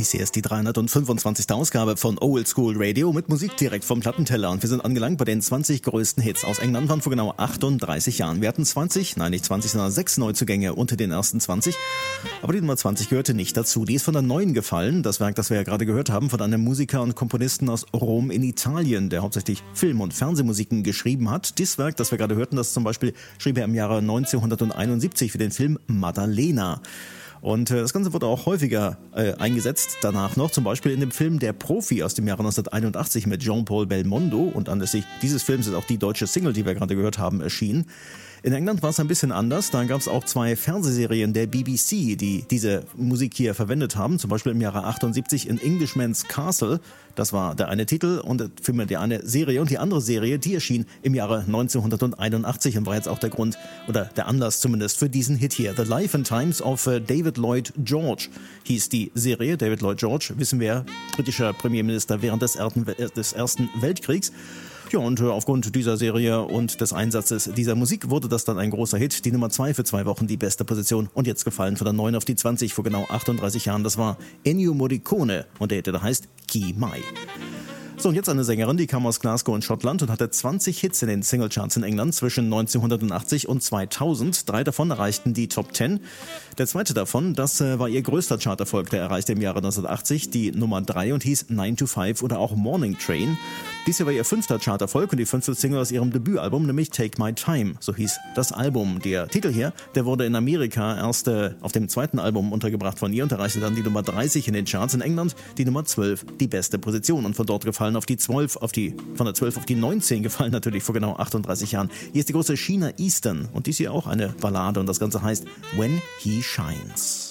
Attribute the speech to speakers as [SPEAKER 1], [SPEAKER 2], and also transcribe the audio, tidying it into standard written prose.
[SPEAKER 1] Dies hier ist die 325. Ausgabe von Old School Radio mit Musik direkt vom Plattenteller. Und wir sind angelangt bei den 20 größten Hits aus England waren vor genau 38 Jahren. Wir hatten 20, nein nicht 20, sondern 6 Neuzugänge unter den ersten 20. Aber die Nummer 20 gehörte nicht dazu. Die ist von der Neuen gefallen. Das Werk, das wir ja gerade gehört haben, von einem Musiker und Komponisten aus Rom in Italien, der hauptsächlich Film- und Fernsehmusiken geschrieben hat. Dieses Werk, das wir gerade hörten, das zum Beispiel schrieb er im Jahre 1971 für den Film Maddalena. Und das Ganze wurde auch häufiger eingesetzt, danach noch, zum Beispiel in dem Film Der Profi aus dem Jahre 1981 mit Jean-Paul Belmondo. Und anlässlich dieses Films ist auch die deutsche Single, die wir gerade gehört haben, erschienen. In England war es ein bisschen anders. Da gab es auch 2 Fernsehserien der BBC, die diese Musik hier verwendet haben. Zum Beispiel im Jahre 78 in Englishman's Castle. Das war der eine Titel und vielmehr die eine Serie. Und die andere Serie, die erschien im Jahre 1981 und war jetzt auch der Grund oder der Anlass zumindest für diesen Hit hier. The Life and Times of David Lloyd George hieß die Serie. David Lloyd George, wissen wir, britischer Premierminister während des Ersten Weltkriegs. Ja, und aufgrund dieser Serie und des Einsatzes dieser Musik wurde das dann ein großer Hit. Die Nummer 2 für 2 Wochen, die beste Position. Und jetzt gefallen von der 9 auf die 20 vor genau 38 Jahren. Das war Ennio Morricone und der Hit, der heißt Ki Mai. So, und jetzt eine Sängerin, die kam aus Glasgow in Schottland und hatte 20 Hits in den Singlecharts in England zwischen 1980 und 2000. 3 davon erreichten die Top 10. Der zweite davon, das war ihr größter Charterfolg, der erreichte im Jahre 1980 die Nummer 3 und hieß 9 to 5 oder auch Morning Train. Dies hier war ihr 5. Charterfolg und die 5. Single aus ihrem Debütalbum, nämlich Take My Time, so hieß das Album. Der Titel hier, der wurde in Amerika erst auf dem 2. Album untergebracht von ihr und erreichte dann die Nummer 30 in den Charts. In England die Nummer 12, die beste Position und von dort gefallen von der 12 auf die 19 gefallen natürlich vor genau 38 Jahren. Hier ist die große Sheena Easton und dies hier auch eine Ballade und das Ganze heißt When He Shines.